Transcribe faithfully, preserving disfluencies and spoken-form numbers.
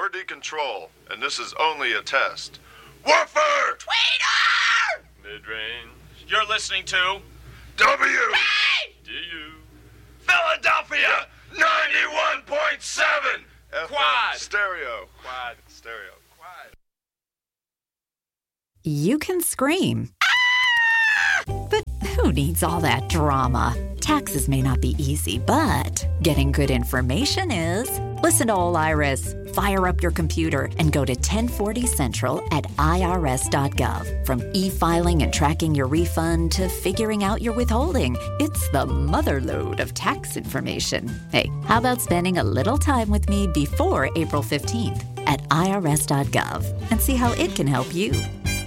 quality control, and this is only a test. Woofer! Tweeter! Mid-range. You're listening to W! Hey! D U Philadelphia ninety-one point seven! Quad. Stereo. Quad. Stereo. Quad. You can scream. But who needs all that drama? Taxes may not be easy, but getting good information is. Listen to Ol Iris. Fire up your computer and go to ten forty Central at I R S dot gov. From e-filing and tracking your refund to figuring out your withholding, it's the motherlode of tax information. Hey, how about spending a little time with me before April fifteenth at I R S dot gov and see how it can help you?